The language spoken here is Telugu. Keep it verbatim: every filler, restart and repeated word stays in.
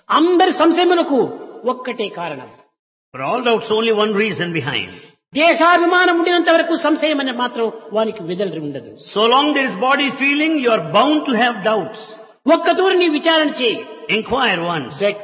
అందరి సంశయములకు ఒక్కటే కారణం. For all doubts, only one reason behind. దేహాభిమానం ఉండినంత వరకు సంశయం అనే మాత్రం వానికి వెదలి ఉండదు. So long there is body feeling, you are bound to have doubts. ఒక్క తూరి నీ విచారణ చేయి. Inquire once.